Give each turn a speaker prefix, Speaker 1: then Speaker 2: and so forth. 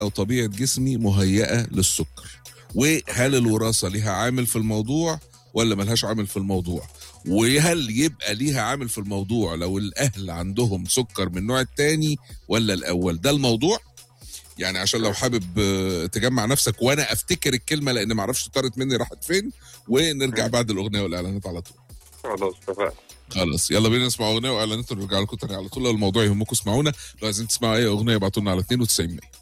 Speaker 1: أو طبيعة جسمي مهيئة للسكر؟ وهل الوراثة ليها عامل في الموضوع ولا ملهاش عامل في الموضوع؟ وهل يبقى ليها عامل في الموضوع لو الأهل عندهم سكر من النوع التاني ولا الأول؟ ده الموضوع. يعني عشان لو حابب تجمع نفسك وانا افتكر الكلمه لان ما اعرفش طارت مني راحت فين، ونرجع بعد الاغنيه والاعلانات على طول.
Speaker 2: خلاص اتفقنا.
Speaker 1: خلاص يلا بينا نسمع اغنيه واعلانات ونرجع لكم تاني على طول. لو الموضوع يهمكم اسمعونا، لو عايزين تسمعوا اي اغنيه ابعتوا لنا على 92.